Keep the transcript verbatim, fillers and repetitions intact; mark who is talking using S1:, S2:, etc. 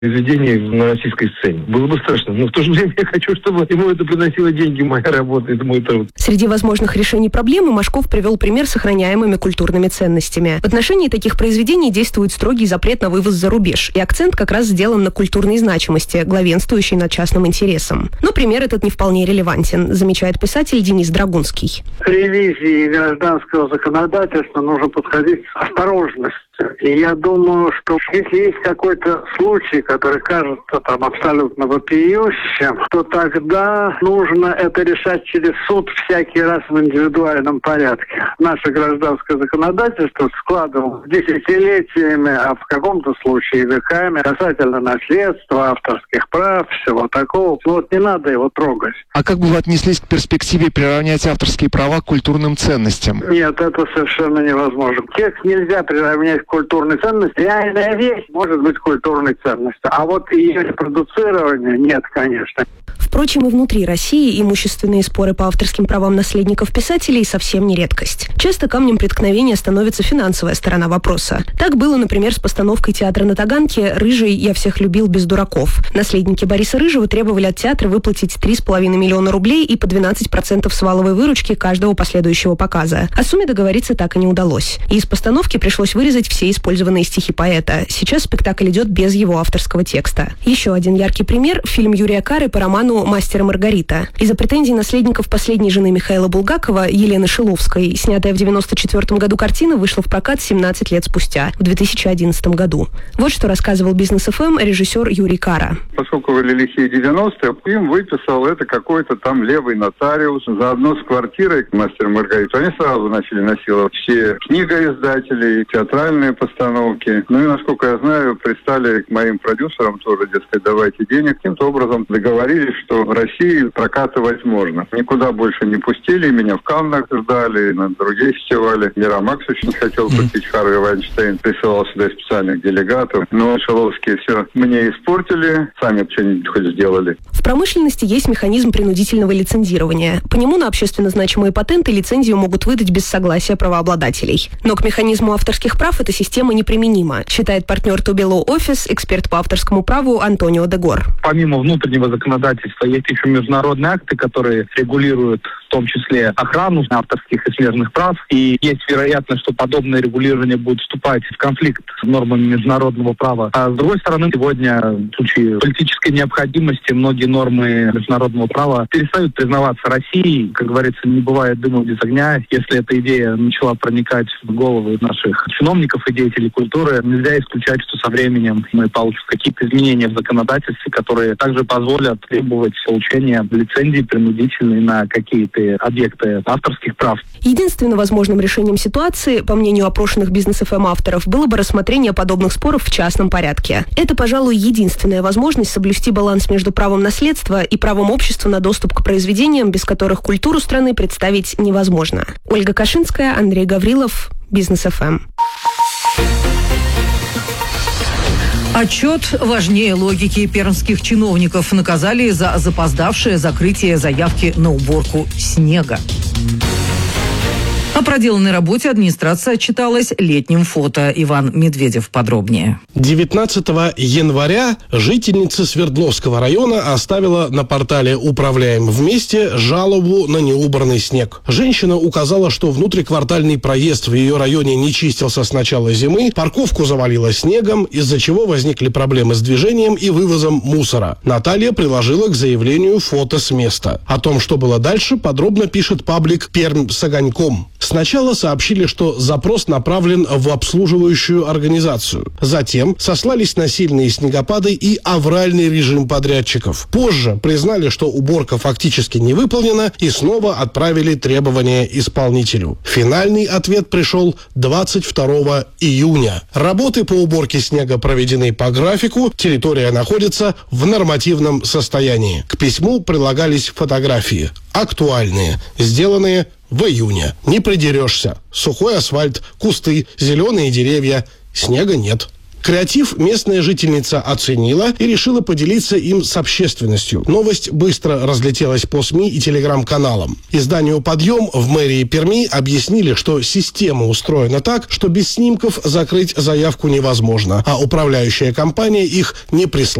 S1: произведений на российской сцене. Было бы страшно, но в то же время я хочу, чтобы ему это приносило деньги, моя работа, это мой труд.
S2: Среди возможных решений проблемы Машков привел пример с сохраняемыми культурными ценностями. В отношении таких произведений действует строгий запрет на вывоз за рубеж, и акцент как раз сделан на культурной значимости, главенствующей над частным интересом. Но пример этот не вполне релевантен, замечает писатель Денис Драгунский.
S3: К ревизии гражданского законодательства нужно подходить с осторожностью. И я думаю, что если есть какой-то случай, который кажется там абсолютно вопиющим, то тогда нужно это решать через суд всякий раз в индивидуальном порядке. Наше гражданское законодательство складывалось десятилетиями, а в каком-то случае веками касательно наследства, авторских прав, всего такого. Вот не надо его трогать.
S4: А как бы вы отнеслись к перспективе приравнять авторские права к культурным ценностям?
S3: Нет, это совершенно невозможно. Текст нельзя приравнять к культурной ценности. Реальная вещь может быть культурной ценностью, а вот ее репродуцирование нет, конечно.
S2: Впрочем, и внутри России имущественные споры по авторским правам наследников писателей совсем не редкость. Часто камнем преткновения становится финансовая сторона вопроса. Так было, например, с постановкой театра на Таганке «Рыжий, я всех любил без дураков». Наследники Бориса Рыжего требовали от театра выплатить три с половиной миллиона рублей и по двенадцать процентов с валовой выручки каждого последующего показа. О сумме договориться так и не удалось. И из постановки пришлось вырезать все использованные стихи поэта. Сейчас спектакль идет без его авторского текста. Еще один яркий пример – фильм Юрия Кары по роману «Мастер и Маргарита». Из-за претензий наследников последней жены Михаила Булгакова, Елены Шиловской, снятая в девяносто четвёртом году картина вышла в прокат семнадцать лет спустя, в две тысячи одиннадцатом году. Вот что рассказывал Бизнес эф эм режиссер Юрий Кара.
S5: Поскольку были лихие девяностые, им выписал это какой-то там левый нотариус заодно с квартирой «Мастер и Маргарита». Они сразу начали насиловать все книгоиздатели, театральные постановки. Ну и, насколько я знаю, пристали к моим продюсерам тоже, дескать, давайте денег. Каким-то образом договорились, что в России прокатывать можно. Никуда больше не пустили, меня в Каннах ждали, на другие фестивали. Мирамакс очень хотел купить, Харви Вайнштейн присылал сюда специальных делегатов. Но Шиловские все мне испортили, сами что-нибудь хоть сделали.
S2: В промышленности есть механизм принудительного лицензирования. По нему на общественно значимые патенты лицензию могут выдать без согласия правообладателей. Но к механизму авторских прав эта система неприменима, считает партнер Тубело Офис, эксперт по авторскому праву Антонио Дегор.
S1: Помимо внутреннего законодательства есть еще международные акты, которые регулируют в том числе охрану авторских и смежных прав. И есть вероятность, что подобное регулирование будет вступать в конфликт с нормами международного права. А с другой стороны, сегодня в случае политической необходимости многие нормы международного права перестают признаваться Россией. Как говорится, не бывает дыма без огня. Если эта идея начала проникать в головы наших чиновников и деятелей культуры, нельзя исключать, что со временем мы получим какие-то изменения в законодательстве, которые также позволят требовать получения лицензий принудительной на какие-то объекты авторских прав.
S2: Единственным возможным решением ситуации, по мнению опрошенных Бизнес эф эм авторов, было бы рассмотрение подобных споров в частном порядке. Это, пожалуй, единственная возможность соблюсти баланс между правом наследства и правом общества на доступ к произведениям, без которых культуру страны представить невозможно. Ольга Кашинская, Андрей Гаврилов, Бизнес эф эм.
S6: Отчет важнее логики. Пермских чиновников наказали за запоздавшее закрытие заявки на уборку снега. О проделанной работе администрация отчиталась летним фото. Иван Медведев подробнее.
S7: девятнадцатого января жительница Свердловского района оставила на портале «Управляем вместе» жалобу на неубранный снег. Женщина указала, что внутриквартальный проезд в ее районе не чистился с начала зимы, парковку завалило снегом, из-за чего возникли проблемы с движением и вывозом мусора. Наталья приложила к заявлению фото с места. О том, что было дальше, подробно пишет паблик «Пермь с огоньком». Сначала сообщили, что запрос направлен в обслуживающую организацию. Затем сослались на сильные снегопады и авральный режим подрядчиков. Позже признали, что уборка фактически не выполнена, и снова отправили требования исполнителю. Финальный ответ пришел двадцать второго июня. Работы по уборке снега проведены по графику, территория находится в нормативном состоянии. К письму прилагались фотографии. Актуальные, сделанные в июне. Не придерешься. Сухой асфальт, кусты, зеленые деревья. Снега нет. Креатив местная жительница оценила и решила поделиться им с общественностью. Новость быстро разлетелась по СМИ и телеграм-каналам. Изданию «Подъем» в мэрии Перми объяснили, что система устроена так, что без снимков закрыть заявку невозможно, а управляющая компания их не прислала.